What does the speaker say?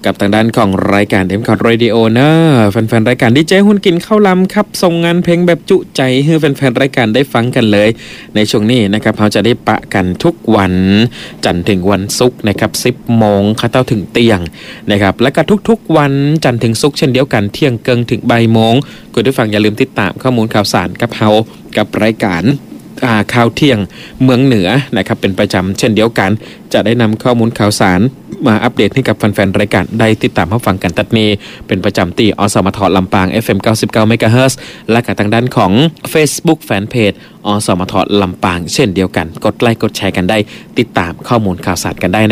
กับทางด้านของรายการเทมคอร์ดเรดิโอเนอะแฟนๆรายการดีเจหุ้นกินข้าวลำครับส่งงานเพลงแบบจุใจให้แฟนๆรายการได้ฟังกันเลยในช่วงนี้นะครับเราจะได้ปะกันทุกวันจันทร์ถึงวันศุกร์นะครับ 10 โมงเข้าถึงเตียงนะครับและก็ทุกๆวันจันทร์ถึงศุกร์เช่นเดียวกันเที่ยงเกิงถึงบ่ายโมงคุณผู้ฟังอย่าลืมติดตามข้อมูลข่าวสารกับเรากับรายการข่าวเที่ยงเมืองเหนือนะครับเป็นประจำเช่นเดียวกันจะได้นำข้อมูลข่าวสารมาอัปเดตให้กับแฟนๆรายการได้ติดตามรับฟังกันตัดนี้เป็นประจำที่อสมทลำปาง FM 99 MHz และกับทางด้านของ Facebook Fanpage อสมทลำปางเช่นเดียวกันกดไลค์กดแชร์กันได้ติดตามข้อมูลข่าวสารกันได้